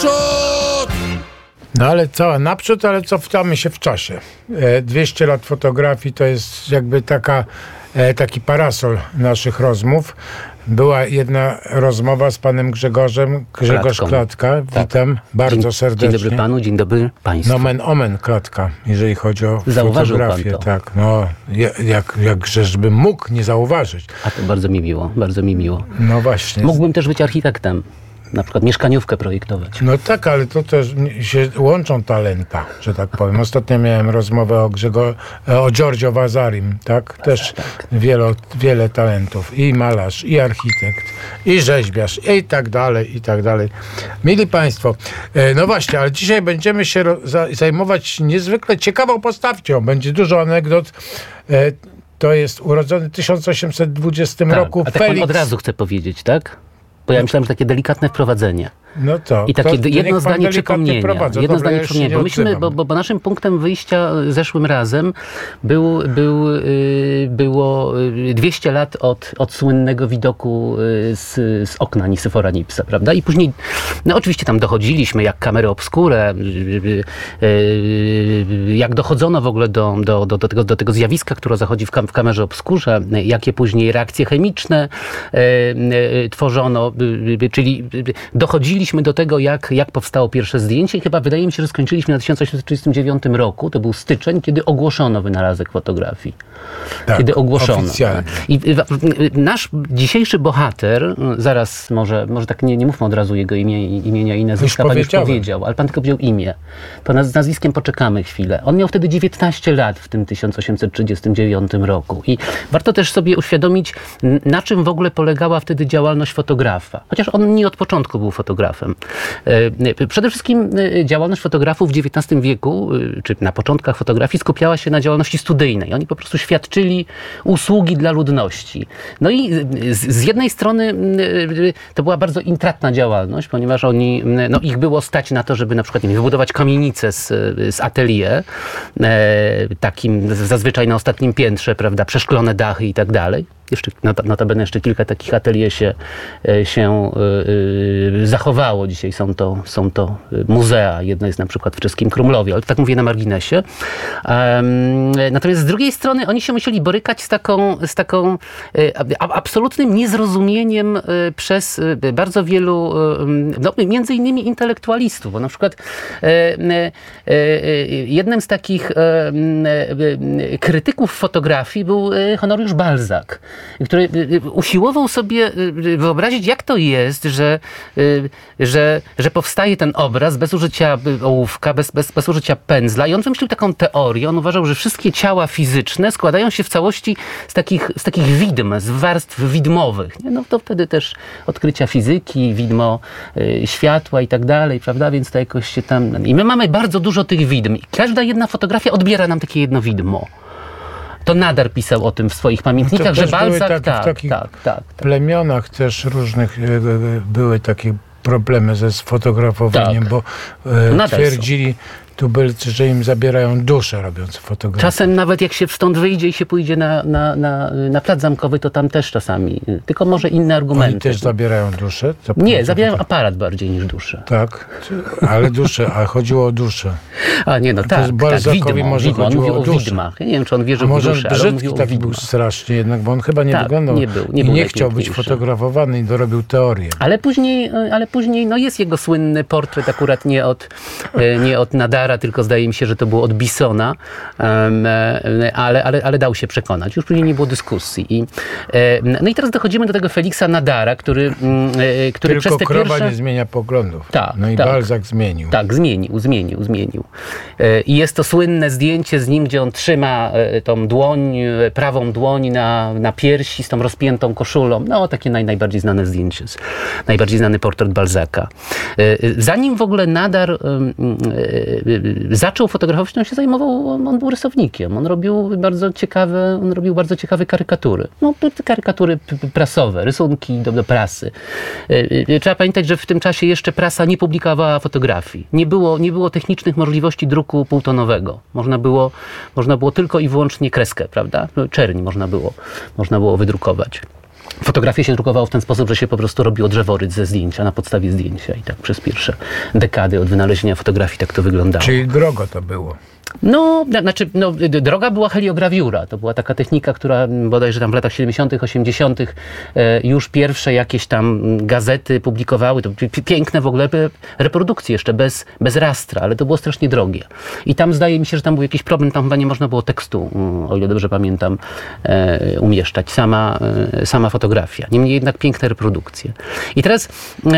Naprzód! No ale co, naprzód, ale cofamy się w czasie. 200 lat fotografii to jest jakby taki parasol naszych rozmów. Była jedna rozmowa z panem Grzegorz Klatka. Witam bardzo serdecznie. Dzień dobry panu, dzień dobry państwu. Nomen omen Klatka, jeżeli chodzi o Zauważył fotografię. pan to. Tak, no jakżebym mógł nie zauważyć. A to bardzo mi miło, bardzo mi miło. No właśnie. Mógłbym też być architektem. Na przykład mieszkaniówkę projektować. No tak, ale to też się łączą talenta, że tak powiem. Ostatnio miałem rozmowę o Giorgio Vasarim, tak? Też tak. Wiele talentów. I malarz, i architekt, i rzeźbiarz, i tak dalej, i tak dalej. Mili Państwo, no właśnie, ale dzisiaj będziemy się zajmować niezwykle ciekawą postacią. Będzie dużo anegdot. To jest urodzony w 1820 roku a tak Felix. pan od razu chcę powiedzieć, tak? Bo ja myślałem, że takie delikatne wprowadzenie. No to. I takie to jedno zdanie przypomnienia. Jedno zdanie przypomnienia, bo myśmy, bo naszym punktem wyjścia zeszłym razem było 200 lat od słynnego widoku z okna Nisyfora Nipsa, prawda? I później, no oczywiście tam dochodziliśmy, jak kamery obskure, jak dochodzono w ogóle do tego zjawiska, które zachodzi w kamerze obskurze, jakie później reakcje chemiczne tworzono, czyli dochodziliśmy do tego, jak powstało pierwsze zdjęcie i chyba wydaje mi się, że skończyliśmy na 1839 roku. To był styczeń, kiedy ogłoszono wynalazek fotografii. Tak, kiedy ogłoszono. Oficjalnie. I nasz dzisiejszy bohater, zaraz może tak nie mówmy od razu jego imienia i nazwiska, pan już powiedział, ale pan tylko powiedział imię. To z nazwiskiem poczekamy chwilę. On miał wtedy 19 lat w tym 1839 roku. I warto też sobie uświadomić, na czym w ogóle polegała wtedy działalność fotografa. Chociaż on nie od początku był fotografem. Przede wszystkim działalność fotografów w XIX wieku, czy na początkach fotografii, skupiała się na działalności studyjnej. Oni po prostu świadczyli usługi dla ludności. No i z jednej strony to była bardzo intratna działalność, ponieważ ich było stać na to, żeby na przykład wybudować kamienicę z atelier, takim zazwyczaj na ostatnim piętrze, prawda, przeszklone dachy i tak dalej. Notabene jeszcze kilka takich atelier się zachowało. Dzisiaj są to muzea. Jedno jest na przykład w czeskim Krumlowie, ale tak mówię na marginesie. Natomiast z drugiej strony oni się musieli borykać z taką absolutnym niezrozumieniem przez bardzo wielu, między innymi intelektualistów, bo na przykład jednym z takich krytyków fotografii był Honoriusz Balzac, który usiłował sobie wyobrazić, jak to jest, że powstaje ten obraz bez użycia ołówka, bez użycia pędzla. I on wymyślił taką teorię. On uważał, że wszystkie ciała fizyczne składają się w całości z takich widm, z warstw widmowych. No to wtedy też odkrycia fizyki, widmo światła i tak dalej, prawda? Więc to jakoś się tam... I my mamy bardzo dużo tych widm. I każda jedna fotografia odbiera nam takie jedno widmo. To Nadar pisał o tym w swoich pamiętnikach, że Balzac... W takich plemionach też różnych były takie problemy ze sfotografowaniem, bo twierdzili tubylcy, że im zabierają duszę, robiąc fotografię. Czasem nawet jak się stąd wyjdzie i się pójdzie na plac zamkowy, to tam też czasami, tylko może inne argumenty. Oni też zabierają duszę? Nie, zabierają aparat bardziej niż duszę. Tak, ale duszę, a chodziło o duszę. A nie, no tak, Balzacowi może widmo. On mówił o widmach. Ja nie wiem, czy on wierzył w duszę, ale on mówił o taki był strasznie jednak, bo on chyba nie wyglądał i nie chciał być fotografowany i dorobił teorię. Ale później jest jego słynny portret akurat nie od Nadara, tylko zdaje mi się, że to było od Bissona, ale dał się przekonać. Już później nie było dyskusji. No i teraz dochodzimy do tego Feliksa Nadara, który tylko przez te krowa nie zmienia poglądów. I Balzac zmienił. Tak, zmienił. I jest to słynne zdjęcie z nim, gdzie on trzyma tą dłoń, prawą dłoń na piersi z tą rozpiętą koszulą. No, takie najbardziej znane zdjęcie, najbardziej znany portret Balzaca. Zanim w ogóle Nadar zaczął fotografować, on się zajmował, on był rysownikiem. On robił bardzo ciekawe karykatury. No, karykatury prasowe, rysunki do prasy. Trzeba pamiętać, że w tym czasie jeszcze prasa nie publikowała fotografii. Nie było technicznych możliwości druku półtonowego. Można było tylko i wyłącznie kreskę, prawda? Czerń można było wydrukować. Fotografię się drukowało w ten sposób, że się po prostu robiło drzeworyd ze zdjęcia, na podstawie zdjęcia. I tak przez pierwsze dekady od wynalezienia fotografii tak to wyglądało. Czyli drogo to było. Droga była heliograwiura. To była taka technika, która bodajże tam w latach 70., 80. Już pierwsze jakieś tam gazety publikowały. To piękne w ogóle reprodukcje jeszcze bez rastra, ale to było strasznie drogie. I tam zdaje mi się, że tam był jakiś problem, tam chyba nie można było tekstu, o ile dobrze pamiętam, umieszczać. Sama fotografia. Niemniej jednak piękne reprodukcje. I teraz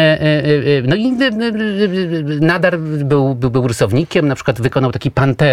Nadar był rysownikiem, na przykład wykonał taki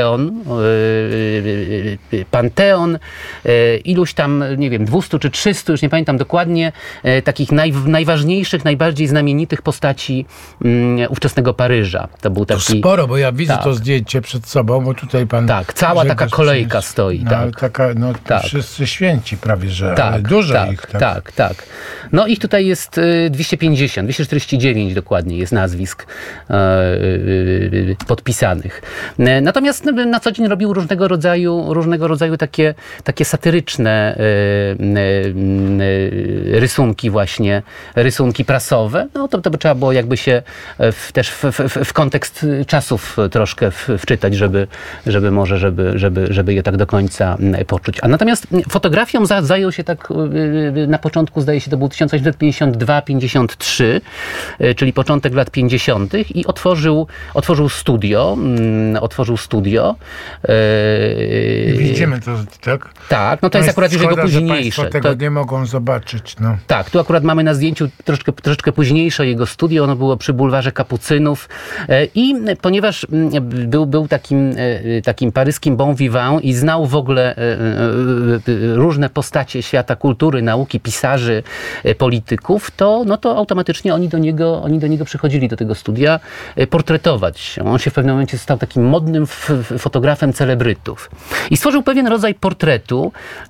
Panteon, iluś tam, nie wiem, 200 czy 300, już nie pamiętam dokładnie, takich najważniejszych, najbardziej znamienitych postaci ówczesnego Paryża. To był taki... To sporo, bo ja widzę to zdjęcie przed sobą, bo tutaj pan... Tak, cała taka kolejka stoi. No, tak. Ale taka, wszyscy święci prawie, że ale dużo ich. Tak. No ich tutaj jest 249 dokładnie jest nazwisk podpisanych. Natomiast na co dzień robił różnego rodzaju takie satyryczne rysunki właśnie, rysunki prasowe. No to by trzeba było jakby się też w kontekst czasów troszkę wczytać, żeby je tak do końca poczuć. A natomiast fotografią zajął się tak na początku, zdaje się, to był 1952-53, czyli początek lat 50. i otworzył studio. Widzimy to, tak? Tak, no to jest akurat już jego późniejsze. Państwo tego nie mogą zobaczyć. No. Tak, tu akurat mamy na zdjęciu troszeczkę późniejsze jego studio, ono było przy bulwarze Kapucynów i ponieważ był takim paryskim bon vivant i znał w ogóle różne postacie świata kultury, nauki, pisarzy, polityków, to automatycznie oni do niego przychodzili do tego studia portretować. On się w pewnym momencie stał takim modnym fotografem celebrytów. I stworzył pewien rodzaj portretu.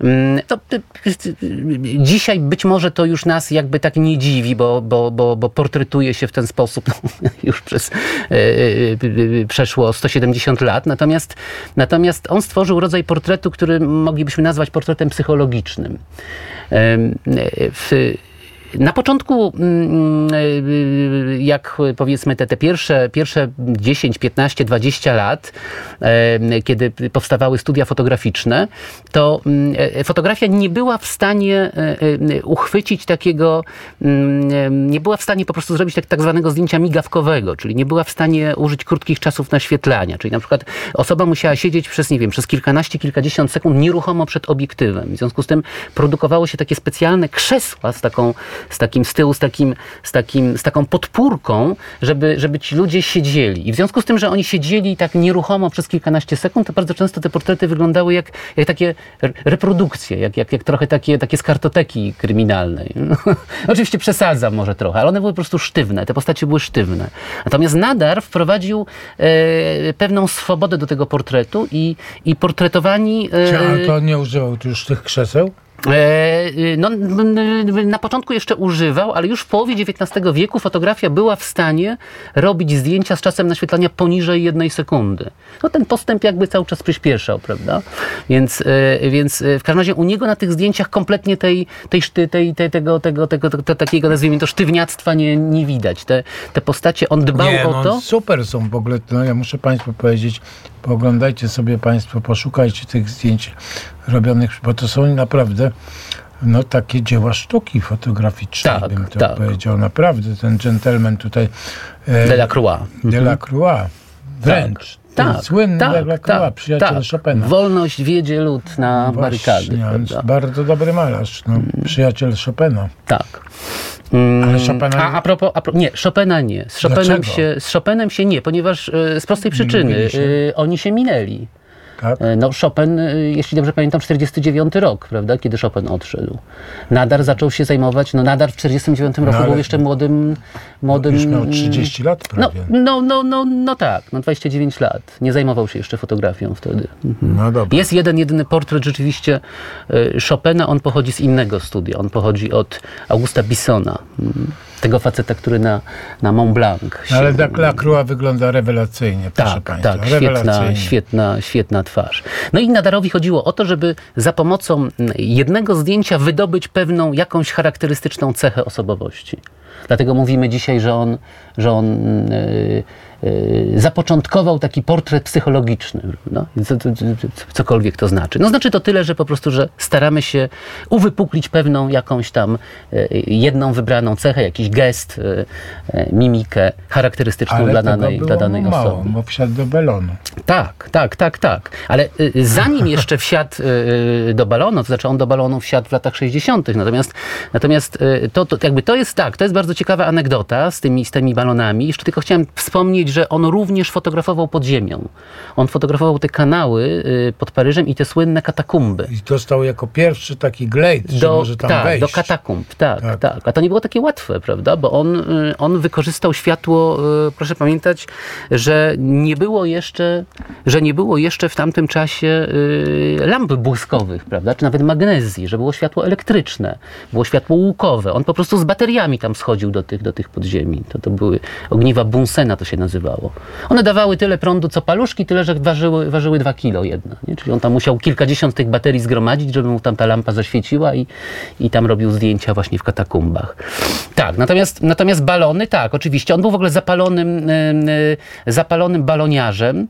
Dzisiaj być może to już nas jakby tak nie dziwi, bo portretuje się w ten sposób już przeszło 170 lat. Natomiast on stworzył rodzaj portretu, który moglibyśmy nazwać portretem psychologicznym. Na początku, jak powiedzmy te pierwsze 10, 15, 20 lat, kiedy powstawały studia fotograficzne, to fotografia nie była w stanie uchwycić takiego, nie była w stanie po prostu zrobić tak zwanego zdjęcia migawkowego, czyli nie była w stanie użyć krótkich czasów naświetlania. Czyli na przykład osoba musiała siedzieć przez kilkanaście, kilkadziesiąt sekund nieruchomo przed obiektywem. W związku z tym produkowało się takie specjalne krzesła z taką podpórką, żeby ci ludzie siedzieli. I w związku z tym, że oni siedzieli tak nieruchomo przez kilkanaście sekund, to bardzo często te portrety wyglądały jak takie reprodukcje, jak trochę takie z kartoteki kryminalnej. Oczywiście przesadzam może trochę, ale one były po prostu sztywne, te postacie były sztywne. Natomiast Nadar wprowadził pewną swobodę do tego portretu i portretowani... Czy to nie używał już tych krzeseł? Na początku jeszcze używał, ale już w połowie XIX wieku fotografia była w stanie robić zdjęcia z czasem naświetlania poniżej 1 sekundy. No ten postęp jakby cały czas przyspieszał, prawda? Więc w każdym razie u niego na tych zdjęciach kompletnie tego takiego, nazwijmy to, sztywniactwa nie widać. Te postacie, on dbał o to. Super są w ogóle, ja muszę państwu powiedzieć, pooglądajcie sobie państwo, poszukajcie tych zdjęć robionych, bo to są naprawdę takie dzieła sztuki fotograficznej, bym to powiedział. Naprawdę, ten gentleman tutaj Delacroix, wręcz. Słynny Delacroix, przyjaciel Chopina. Wolność wiedzie lud na barykady. Bardzo dobry malarz, przyjaciel Chopina. Tak. Ale Chopina... A propos, nie, Chopina nie. Z Chopinem się nie, ponieważ z prostej przyczyny oni się minęli. Tak? No Chopin, jeśli dobrze pamiętam, 49 rok, prawda, kiedy Chopin odszedł. Nadar zaczął się zajmować, Nadar w 49 roku był jeszcze młodym... Już miał 30 lat prawie. Tak, 29 lat. Nie zajmował się jeszcze fotografią wtedy. No dobra. Jest jedyny portret rzeczywiście Chopina, on pochodzi z innego studia, on pochodzi od Augusta Bissona. Tego faceta, który na Mont Blanc. Ale Lacroix wygląda rewelacyjnie, proszę państwa. Tak, świetna twarz. No i Nadarowi chodziło o to, żeby za pomocą jednego zdjęcia wydobyć pewną jakąś charakterystyczną cechę osobowości. Dlatego mówimy dzisiaj, że on zapoczątkował taki portret psychologiczny. No? Cokolwiek to znaczy. No znaczy to tyle, że po prostu, że staramy się uwypuklić pewną jakąś tam jedną wybraną cechę, jakiś gest, mimikę charakterystyczną dla danej osoby. Bo wsiadł do balonu. Tak. Ale zanim jeszcze wsiadł do balonu, to znaczy on do balonu wsiadł w latach 60. Natomiast to jest bardzo ciekawa anegdota z tymi balonami. Jeszcze tylko chciałem wspomnieć, że on również fotografował pod ziemią. On fotografował te kanały pod Paryżem i te słynne katakumby. I dostał jako pierwszy taki glejt, że może tam wejść. Do katakumb, tak. A to nie było takie łatwe, prawda? Bo on wykorzystał światło, proszę pamiętać, że nie było jeszcze w tamtym czasie lamp błyskowych, prawda? Czy nawet magnezji, że było światło elektryczne, było światło łukowe. On po prostu z bateriami tam schodził do tych podziemi. To były ogniwa Bunsena, to się nazywało. One dawały tyle prądu, co paluszki, tyle, że ważyły 2 kilo jedna. Nie? Czyli on tam musiał kilkadziesiąt tych baterii zgromadzić, żeby mu tam ta lampa zaświeciła i tam robił zdjęcia właśnie w katakumbach. Tak, natomiast balony, tak, oczywiście. On był w ogóle zapalonym baloniarzem.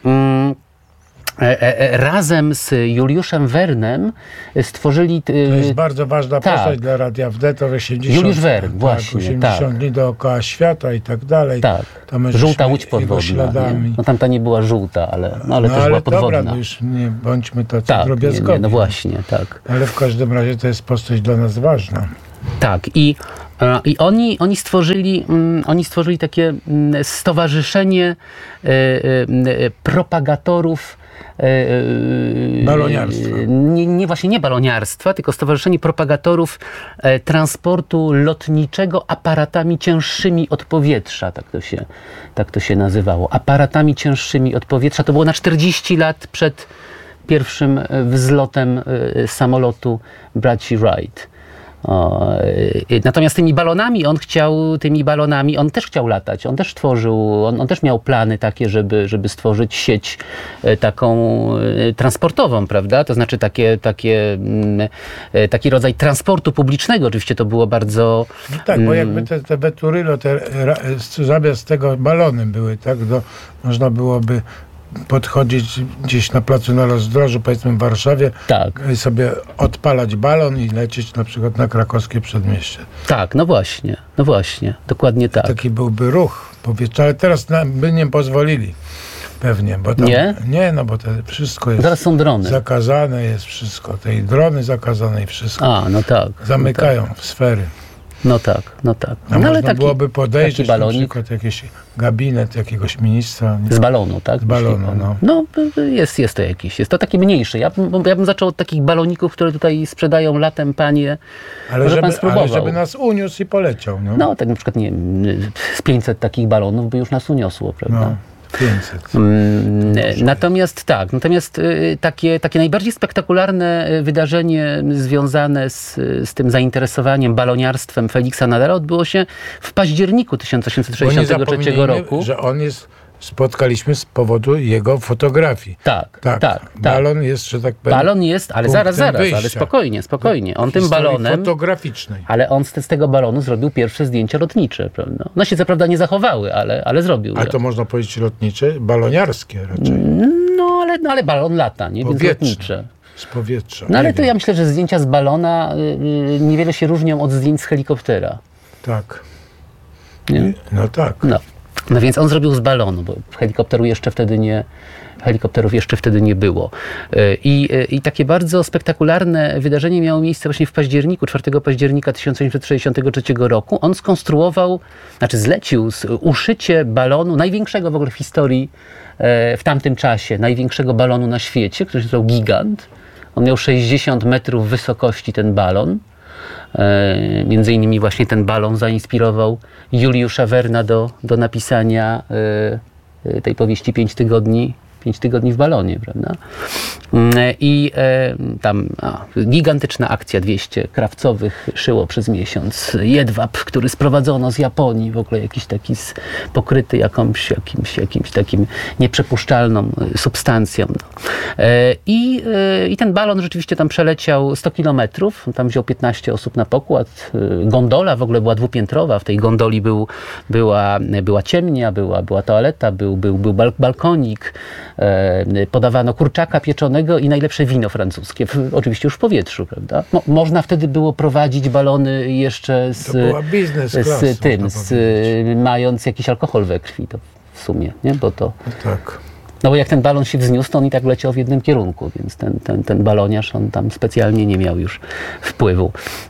Razem z Juliuszem Wernem stworzyli... To jest bardzo ważna postać dla Radia Wnet, to 80. Juliusz Wern, właśnie. 80 dni dookoła świata i tak dalej. Tak. Żółta łódź podwodna. No tamta nie była żółta, ale też była podwodna. Dobra, już nie bądźmy tacy drobiazgowi. No właśnie, tak. Ale w każdym razie to jest postać dla nas ważna. Tak. I oni stworzyli takie stowarzyszenie propagatorów baloniarstwa. Nie baloniarstwa, tylko Stowarzyszenie Propagatorów Transportu Lotniczego aparatami cięższymi od powietrza, tak to się nazywało. Aparatami cięższymi od powietrza. To było na 40 lat przed pierwszym wzlotem samolotu braci Wright. Natomiast tymi balonami on też chciał latać, on też tworzył, on też miał plany takie, żeby stworzyć sieć taką transportową, prawda? To znaczy taki rodzaj transportu publicznego. Oczywiście to było bardzo... No tak, bo jakby te Veturillo, zamiast tego balony były, tak? Można byłoby podchodzić gdzieś na placu na Rozdrożu, powiedzmy w Warszawie, i sobie odpalać balon i lecieć na przykład na krakowskie przedmieście. Tak, no właśnie, dokładnie tak. Taki byłby ruch powietrzny, ale teraz by nie pozwolili. Pewnie, bo tam, nie? Bo to wszystko jest... Teraz są drony. Zakazane jest wszystko. Te drony zakazane i wszystko. No tak. Zamykają w sfery. No tak. A można byłoby podejrzeć na przykład jakiś gabinet jakiegoś ministra. Z balonu, tak? Z balonu, no. No, jest to jakiś. Jest to taki mniejszy. Ja bym zaczął od takich baloników, które tutaj sprzedają latem panie. Ale żeby nas uniósł i poleciał. No, tak na przykład, nie wiem, z 500 takich balonów by już nas uniosło, prawda? No. 500. Natomiast takie najbardziej spektakularne wydarzenie związane z tym zainteresowaniem baloniarstwem Feliksa Nadara odbyło się w październiku 1863 roku. Że spotkaliśmy z powodu jego fotografii. Tak. Balon jest, że tak powiem. Balon jest, ale zaraz, ale spokojnie. On tym balonem. Fotograficznej. Ale on z tego balonu zrobił pierwsze zdjęcia lotnicze, prawda? No się co prawda nie zachowały, ale zrobił. Ale to można powiedzieć lotnicze? Baloniarskie raczej. No ale balon lata, nie? Więc lotnicze. Z powietrza. No ale to ja myślę, że zdjęcia z balona niewiele się różnią od zdjęć z helikoptera. Tak. Nie? No tak. No więc on zrobił z balonu, bo helikopterów jeszcze wtedy nie było. I takie bardzo spektakularne wydarzenie miało miejsce właśnie w październiku, 4 października 1863 roku. On zlecił uszycie balonu, największego w ogóle w historii w tamtym czasie, największego balonu na świecie, który się nazywał Gigant. On miał 60 metrów wysokości, ten balon. Między innymi właśnie ten balon zainspirował Juliusza Werna do napisania tej powieści 5 5 tygodni w balonie, prawda? I tam gigantyczna akcja, 200 krawcowych szyło przez miesiąc. Jedwab, który sprowadzono z Japonii, w ogóle jakiś taki pokryty jakimś takim nieprzepuszczalną substancją. I ten balon rzeczywiście tam przeleciał 100 kilometrów, tam wziął 15 osób na pokład. Gondola w ogóle była dwupiętrowa, w tej gondoli była ciemnia, była toaleta, był balkonik, podawano kurczaka pieczonego i najlepsze wino francuskie, oczywiście już w powietrzu, prawda? Można wtedy było prowadzić balony jeszcze mając jakiś alkohol we krwi, to w sumie, nie? Bo to... Tak. No bo jak ten balon się wzniósł, to on i tak leciał w jednym kierunku, więc ten baloniarz, on tam specjalnie nie miał już wpływu.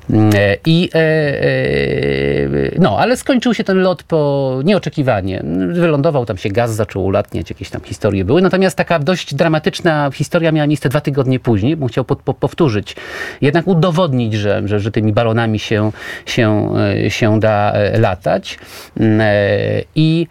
Ale skończył się ten lot nieoczekiwanie. Wylądował, tam się gaz zaczął ulatniać, jakieś tam historie były. Natomiast taka dość dramatyczna historia miała miejsce 2 tygodnie później, bo chciał powtórzyć, jednak udowodnić, że tymi balonami się da latać. I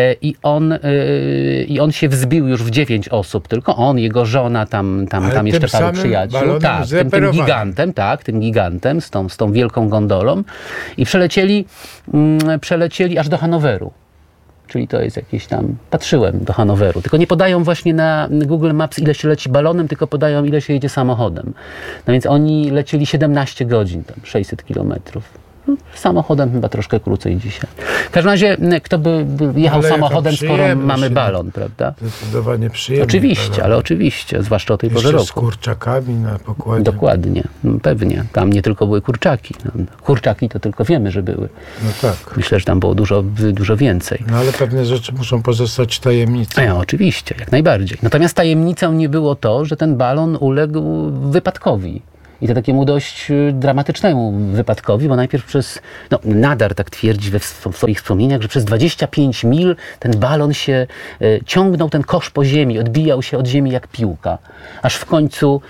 on się wzbił już w 9 osób, tylko on, jego żona, tam jeszcze paru przyjaciół. Tak, tym gigantem, z tą wielką gondolą. I przelecieli aż do Hanoweru. Czyli to jest jakieś tam, patrzyłem do Hanoweru, tylko nie podają właśnie na Google Maps, ile się leci balonem, tylko podają, ile się jedzie samochodem. No więc oni lecieli 17 godzin, tam 600 kilometrów. Samochodem chyba troszkę krócej dzisiaj. W każdym razie, kto by jechał samochodem, skoro mamy balon, prawda? Zdecydowanie przyjemnie. Oczywiście, ale oczywiście, zwłaszcza o tej porze roku. Z kurczakami na pokładzie. Dokładnie, pewnie. Tam nie tylko były kurczaki. Kurczaki to tylko wiemy, że były. No tak. Myślę, że tam było dużo więcej. No ale pewne rzeczy muszą pozostać tajemnicą. Oczywiście, jak najbardziej. Natomiast tajemnicą nie było to, że ten balon uległ wypadkowi. I to takiemu dość dramatycznemu wypadkowi, bo najpierw Nadar tak twierdzi w swoich wspomnieniach, że przez 25 mil ten balon się ciągnął, ten kosz po ziemi, odbijał się od ziemi jak piłka. Aż w końcu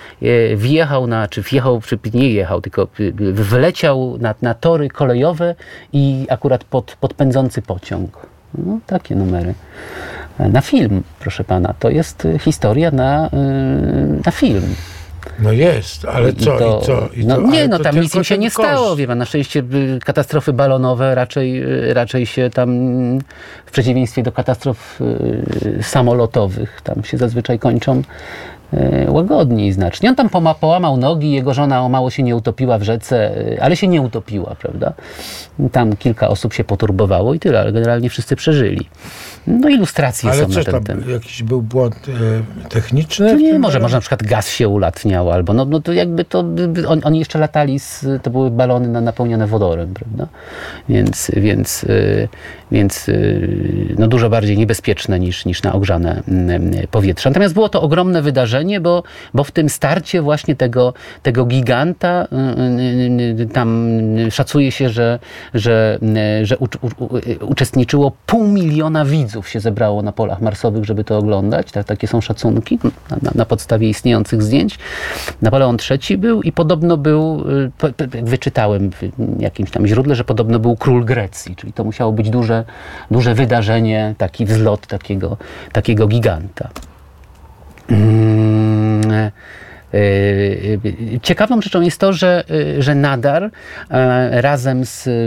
wleciał na tory kolejowe i akurat pod pędzący pociąg. No, takie numery. Na film, proszę pana. To jest historia na film. No jest, ale co? Tam nic im się nie stało, wie pan. Na szczęście katastrofy balonowe raczej się tam, w przeciwieństwie do katastrof samolotowych, tam się zazwyczaj kończą łagodniej znacznie. On tam połamał nogi, jego żona o mało się nie utopiła w rzece, ale się nie utopiła, prawda? Tam kilka osób się poturbowało i tyle, ale generalnie wszyscy przeżyli. No ilustracje są na ten temat. Jakiś był błąd techniczny? Nie, może na przykład gaz się ulatniał, albo no to jakby to, oni jeszcze latali, to były balony napełnione wodorem, prawda? Więc dużo bardziej niebezpieczne niż na ogrzane powietrze. Natomiast było to ogromne wydarzenie, bo w tym starcie właśnie tego giganta tam szacuje się, że uczestniczyło 500 000 widzów się zebrało na polach marsowych, żeby to oglądać. Takie są szacunki na podstawie istniejących zdjęć. Napoleon III był i podobno był, wyczytałem w jakimś tam źródle, że podobno był król Grecji, czyli to musiało być duże wydarzenie, taki wzlot takiego giganta. Ciekawą rzeczą jest to, że Nadar razem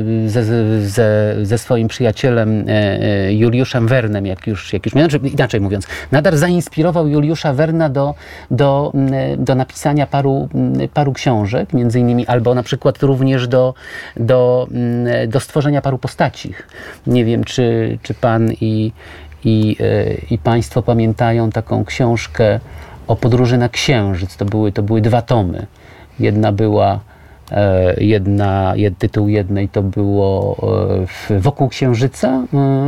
ze swoim przyjacielem Juliuszem Wernem, jak już inaczej mówiąc, Nadar zainspirował Juliusza Werna do napisania paru książek, między innymi, albo na przykład również do stworzenia paru postaci. Nie wiem, czy pan i państwo pamiętają taką książkę o podróży na Księżyc. To były 2 tomy. Tytuł jednej to było Wokół Księżyca,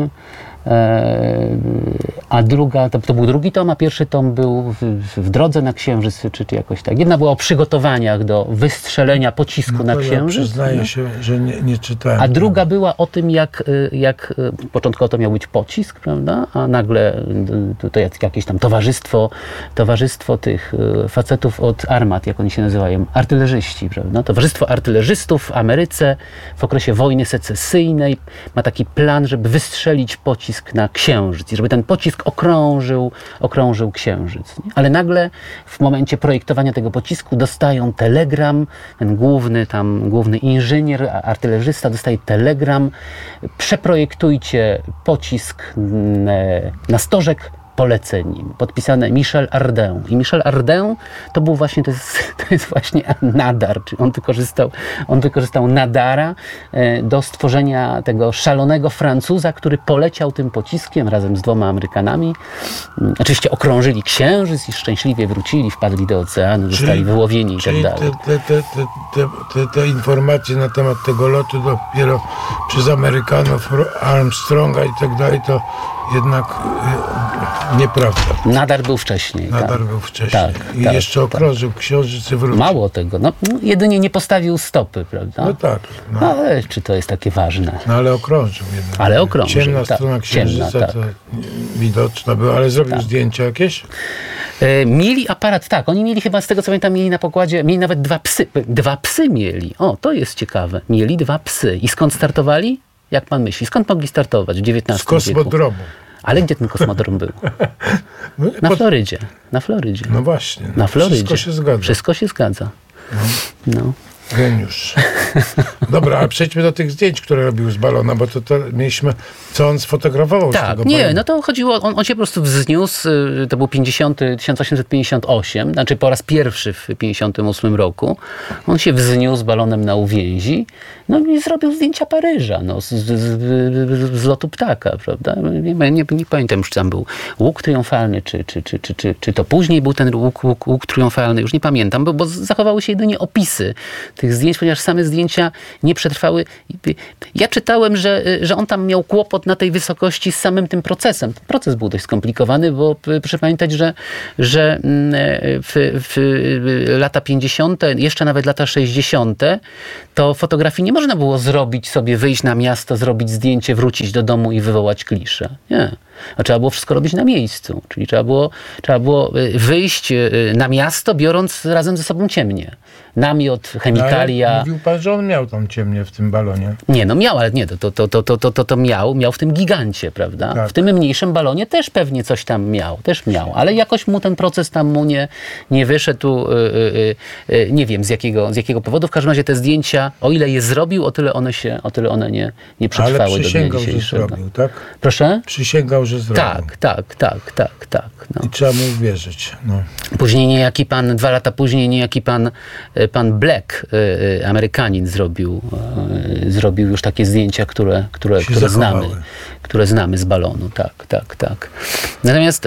a druga, to był 2 tom, a pierwszy tom był w drodze na Księżyc, czy jakoś tak. Jedna była o przygotowaniach do wystrzelenia pocisku na Księżyc. Przyznaję się, że nie czytałem. A druga była o tym, jak początkowo to miał być pocisk, prawda? A nagle to jakieś tam towarzystwo tych facetów od armat, jak oni się nazywają, artylerzyści, prawda? Towarzystwo artylerzystów w Ameryce w okresie wojny secesyjnej ma taki plan, żeby wystrzelić pocisk na Księżyc i żeby ten pocisk pocisk okrążył Księżyc. Nie? Ale nagle w momencie projektowania tego pocisku dostają telegram, ten główny inżynier, artylerzysta dostaje telegram: przeprojektujcie pocisk na stożek, polecę nim. Podpisane Michel Ardan. I Michel Ardan to był właśnie, to jest właśnie nadar, czyli on wykorzystał nadara do stworzenia tego szalonego Francuza, który poleciał tym pociskiem razem z 2 Amerykanami. Oczywiście okrążyli Księżyc i szczęśliwie wrócili, wpadli do oceanu, zostali wyłowieni i tak dalej. Te informacje na temat tego lotu dopiero przez Amerykanów, Armstronga i tak dalej, to jednak nieprawda. Nadar był wcześniej. Był wcześniej. I jeszcze okrążył Księżyc i wrócił. Mało tego. Jedynie nie postawił stopy, prawda? No tak. Ale czy to jest takie ważne? Ale okrążył jednak. Ale okrążył. Ciemna strona Księżyca to widoczna była, ale zrobił zdjęcia jakieś? Mieli aparat, tak. Oni mieli chyba, z tego co pamiętam, mieli na pokładzie, mieli nawet 2 psy. 2 psy mieli. O, to jest ciekawe. Mieli 2 psy. I skąd startowali? Jak pan myśli? Skąd mogli startować w XIX Z kosmodromu. wieku? Ale gdzie ten kosmodrom był? Na Florydzie. Na Florydzie. No właśnie. Na Florydzie. Wszystko się zgadza. Wszystko się zgadza. No. Geniusz. Dobra, ale przejdźmy do tych zdjęć, które robił z balona, bo to mieliśmy, co on sfotografował z tego balona. No to chodziło, on się po prostu wzniósł, to był 1858, znaczy po raz pierwszy w 58 roku. On się wzniósł balonem na uwięzi, no i zrobił zdjęcia Paryża, z lotu ptaka, prawda? Nie pamiętam już, czy tam był łuk triumfalny, czy to później był ten łuk triumfalny, już nie pamiętam, bo zachowały się jedynie opisy tych zdjęć, ponieważ same zdjęcia nie przetrwały. Ja czytałem, że on tam miał kłopot na tej wysokości z samym tym procesem. Ten proces był dość skomplikowany, bo proszę pamiętać, że w lata 50., jeszcze nawet lata 60., to fotografii nie można było zrobić sobie, wyjść na miasto, zrobić zdjęcie, wrócić do domu i wywołać kliszę. Nie. A trzeba było wszystko robić na miejscu. Czyli trzeba było wyjść na miasto, biorąc razem ze sobą ciemnię. Namiot, chemikalia. Ale mówił pan, że on miał tam ciemnię w tym balonie. Nie, miał, ale nie, to miał w tym gigancie, prawda? Tak. W tym mniejszym balonie też pewnie coś tam miał, ale jakoś mu ten proces tam mu nie wyszedł, nie wiem z jakiego powodu. W każdym razie te zdjęcia, o ile je zrobił, o tyle one nie przetrwały do dnia dzisiejszego. Ale przysięgał, że zrobił, tak? Proszę? Przysięgał, że zrobił. Tak. No. I trzeba mu uwierzyć. No. Później niejaki pan, 2 lata później niejaki pan Black, Amerykanin, zrobił już takie zdjęcia, które znamy z balonu. Tak. Natomiast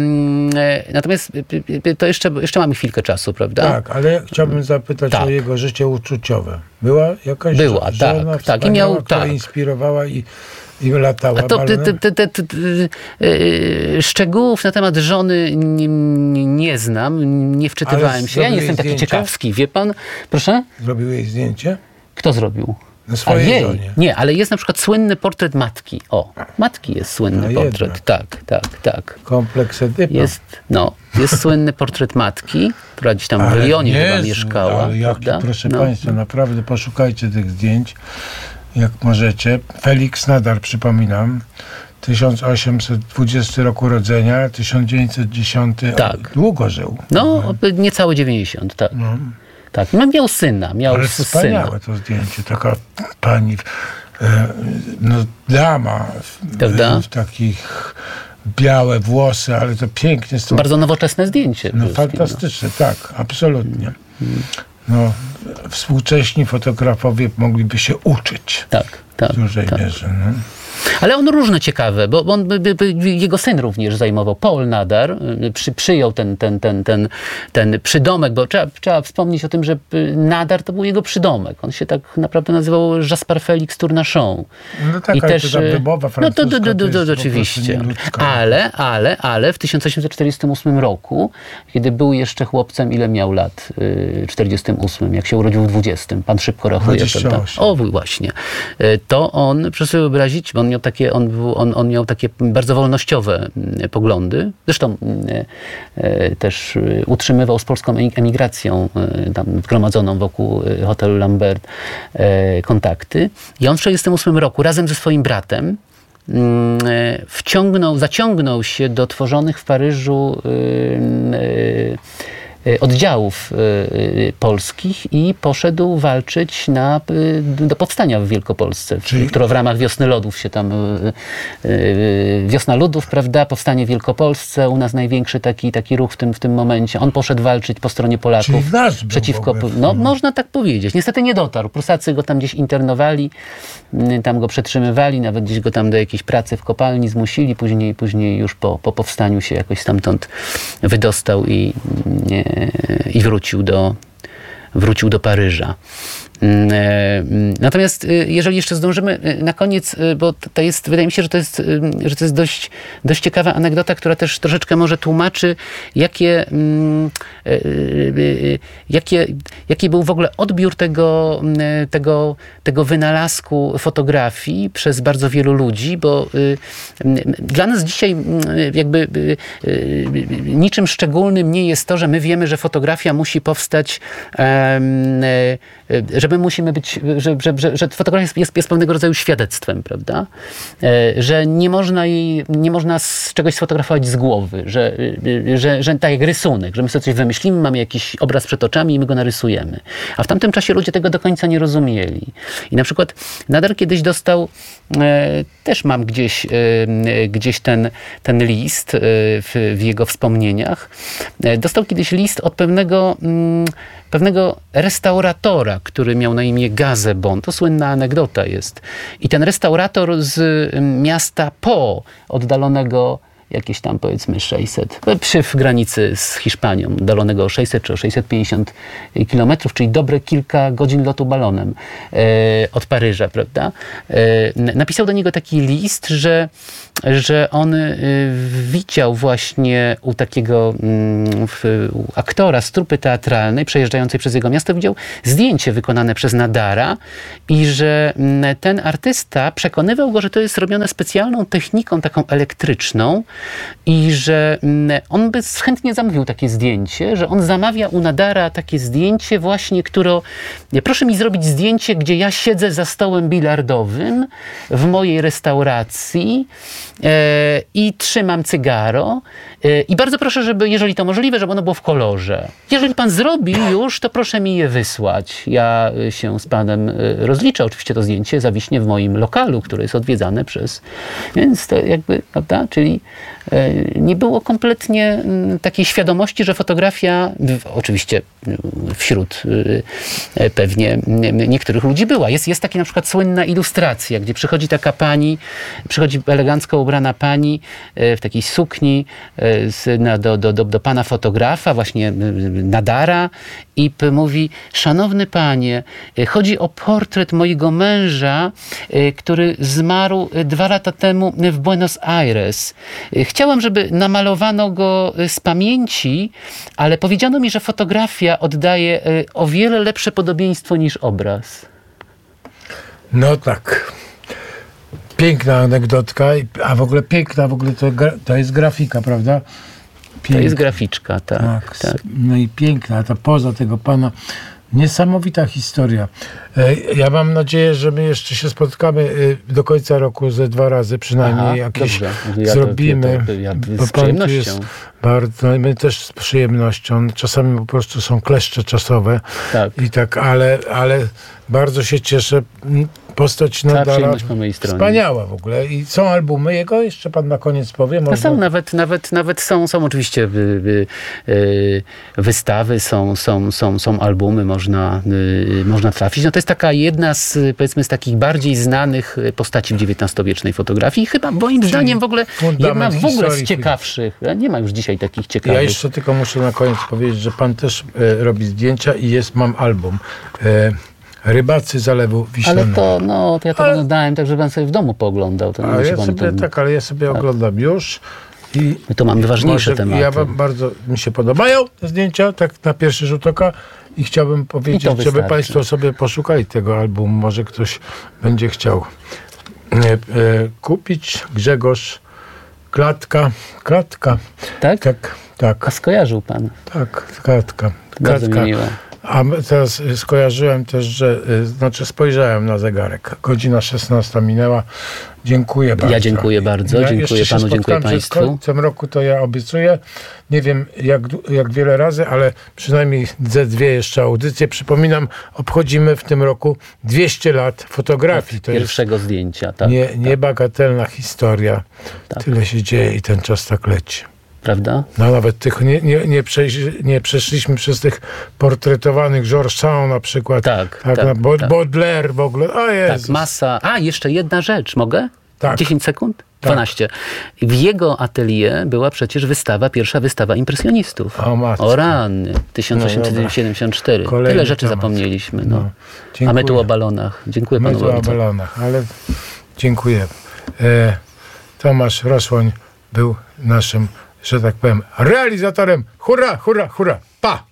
to jeszcze mamy chwilkę czasu, prawda? Tak, ale chciałbym zapytać o jego życie uczuciowe. Była jakaś żona wspaniała, która inspirowała i latała balonem? Szczegółów na temat żony nie znam, nie wczytywałem się. Ja nie jestem taki ciekawski, wie pan? Proszę? Zrobił jej zdjęcie? Kto zrobił? Na swojej żonie. Nie, ale jest na przykład słynny portret matki. O, matki jest słynny portret. Tak. Kompleks Edypa. Jest słynny portret matki, która gdzieś tam w Lyonie chyba mieszkała. Ale proszę państwa, naprawdę poszukajcie tych zdjęć, jak możecie. Felix Nadar, przypominam, 1820 roku urodzenia, 1910. Tak. Długo żył. Niecałe 90, tak. Tak, miał syna. Ale wspaniałe to zdjęcie. Taka pani, dama w takich białe włosy, ale to pięknie. Bardzo nowoczesne zdjęcie. Fantastyczne, tak, absolutnie. Współcześni fotografowie mogliby się uczyć. Tak. W dużej mierze. Ale on różne ciekawe, bo jego syn również zajmował, Paul Nadar, przyjął ten przydomek, bo trzeba wspomnieć o tym, że Nadar to był jego przydomek. On się tak naprawdę nazywał Jasper Felix Tournachon. I też wymowa francuska to oczywiście. Ale w 1848 roku, kiedy był jeszcze chłopcem, ile miał lat? 48, jak się urodził w 20. Pan szybko rachuje, 28. prawda? O, właśnie. To on, proszę sobie wyobrazić, on miał takie bardzo wolnościowe poglądy. Zresztą też utrzymywał z polską emigracją tam zgromadzoną wokół hotelu Lambert kontakty. I on w 1968 roku razem ze swoim bratem zaciągnął się do tworzonych w Paryżu oddziałów polskich i poszedł walczyć do powstania w Wielkopolsce, które w ramach Wiosny Lodów się tam... Wiosna Ludów, prawda? Powstanie w Wielkopolsce, u nas największy taki ruch w tym momencie. On poszedł walczyć po stronie Polaków. Czyli nasz przeciwko... No, można tak powiedzieć. Niestety nie dotarł. Prusacy go tam gdzieś internowali, tam go przetrzymywali, nawet gdzieś go tam do jakiejś pracy w kopalni zmusili. Później już po powstaniu się jakoś stamtąd wydostał i wrócił do Paryża. Natomiast jeżeli jeszcze zdążymy na koniec, bo to jest, wydaje mi się, że to jest dość ciekawa anegdota, która też troszeczkę może tłumaczy, jaki był w ogóle odbiór tego wynalazku fotografii przez bardzo wielu ludzi, bo dla nas dzisiaj jakby niczym szczególnym nie jest to, że my wiemy, że fotografia musi powstać, że fotografia jest pewnego rodzaju świadectwem, prawda? Że nie można z czegoś sfotografować z głowy, że tak jak rysunek, że my sobie coś wymyślimy, mamy jakiś obraz przed oczami i my go narysujemy. A w tamtym czasie ludzie tego do końca nie rozumieli. I na przykład Nader kiedyś dostał, też mam gdzieś ten list w jego wspomnieniach, dostał kiedyś list od pewnego restauratora, który miał na imię Gazebon. To słynna anegdota jest. I ten restaurator z miasta Po, oddalonego jakieś tam powiedzmy 600, w granicy z Hiszpanią, oddalonego o 600 czy o 650 kilometrów, czyli dobre kilka godzin lotu balonem od Paryża, prawda? Napisał do niego taki list, że on widział właśnie u takiego aktora z trupy teatralnej przejeżdżającej przez jego miasto, widział zdjęcie wykonane przez Nadara i że ten artysta przekonywał go, że to jest robione specjalną techniką taką elektryczną i że on by chętnie zamówił takie zdjęcie, że on zamawia u Nadara takie zdjęcie właśnie, proszę mi zrobić zdjęcie, gdzie ja siedzę za stołem bilardowym w mojej restauracji i trzymam cygaro i bardzo proszę, żeby, jeżeli to możliwe, żeby ono było w kolorze. Jeżeli pan zrobi już, to proszę mi je wysłać. Ja się z panem rozliczę. Oczywiście to zdjęcie zawiśnie w moim lokalu, który jest odwiedzany Więc to jakby, prawda? Czyli nie było kompletnie takiej świadomości, że fotografia, oczywiście wśród pewnie niektórych ludzi była. Jest taka na przykład słynna ilustracja, gdzie przychodzi elegancko ubrana pani w takiej sukni do pana fotografa, właśnie Nadara i mówi: szanowny panie, chodzi o portret mojego męża, który zmarł 2 lata temu w Buenos Aires. Chciałam, żeby namalowano go z pamięci, ale powiedziano mi, że fotografia oddaje o wiele lepsze podobieństwo niż obraz. No tak. Piękna anegdotka, a w ogóle piękna, to jest grafika, prawda? Piękna. To jest graficzka, tak. No i piękna, to poza tego pana niesamowita historia. Ja mam nadzieję, że my jeszcze się spotkamy do końca roku ze 2 razy przynajmniej. Jakieś zrobimy. Z przyjemnością. My też z przyjemnością. Czasami po prostu są kleszcze czasowe. Tak. I tak, ale bardzo się cieszę. Postać Nadara wspaniała w ogóle. I są albumy jego? Jeszcze pan na koniec powie? Można... Są, nawet są oczywiście wystawy, są albumy, można trafić. No to jest taka jedna z takich bardziej znanych postaci w XIX-wiecznej fotografii. Chyba moim zdaniem w ogóle jedna z ciekawszych. Nie ma już dzisiaj takich ciekawych. Ja jeszcze tylko muszę na koniec powiedzieć, że pan też robi zdjęcia i mam album. Rybacy Zalewu Wiślanego. Ale to ja to oglądałem, tak żeby pan sobie w domu pooglądał. Ale ja sobie oglądam już. I my to mamy ważniejsze tematy. Bardzo mi się podobają te zdjęcia, tak na pierwszy rzut oka. I chciałbym powiedzieć, żeby państwo sobie poszukali tego albumu. Może ktoś będzie chciał kupić. Grzegorz Klatka. Tak? Tak. A skojarzył pan? Tak, Klatka. Bardzo mi miło. A teraz skojarzyłem też, że spojrzałem na zegarek. Godzina 16 minęła. Dziękuję bardzo. Ja dziękuję bardzo. Dziękuję panu, dziękuję państwu. W końcem roku to ja obiecuję. Nie wiem jak wiele razy, ale przynajmniej ze 2 jeszcze audycje. Przypominam, obchodzimy w tym roku 200 lat fotografii. To pierwszego jest zdjęcia. Tak, niebagatelna historia. Tak. Tyle się dzieje i ten czas tak leci. Prawda? No nawet tych nie przeszliśmy przez tych portretowanych Georges Sand na przykład. Tak. Baudelaire w ogóle. O Jezus. Tak, masa. A, jeszcze jedna rzecz, mogę? Tak. 10 sekund? Tak. 12. W jego atelier była przecież pierwsza wystawa impresjonistów. O rany. 1874. Tyle rzeczy zapomnieliśmy. No. A my tu o balonach. Dziękuję panu bardzo. My tu o balonach, ale dziękuję. Tomasz Rosłoń był naszym, że tak powiem, realizatorem. Hurra, hurra, hurra. Pa!